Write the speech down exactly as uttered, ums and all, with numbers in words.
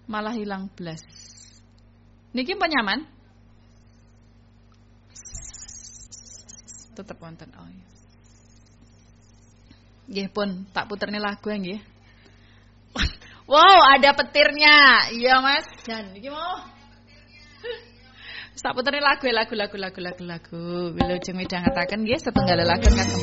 Malah hilang blas. Niki pun nyaman? Tetep wonten. Oh iya. Nggih pun tak puterne lagu nggih. Wow, ada petirnya. Iya, Mas. Jan iki mau. Tak puterne lagu lagu lagu lagu lagu lagu. Wilujeng midhangetaken nggih setunggal lagu kagem